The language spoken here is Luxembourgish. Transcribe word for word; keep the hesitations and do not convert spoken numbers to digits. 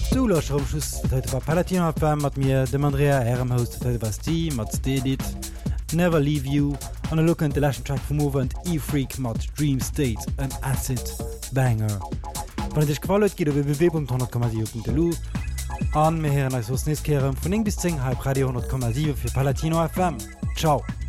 Stuhlschuss war Palatino mat mir dem Andrea Hermhost was die mat Stedit Never leave you an a look an the last track from over and E-Freak mat Dream State an Acid Banger. Wann dich qualet gi w w punkt hundert komma sieben punkt d l an mir her als Neskeieren vun eng bis zehn halb Radio hundert komma sieben fir Palatino F M. Ciao.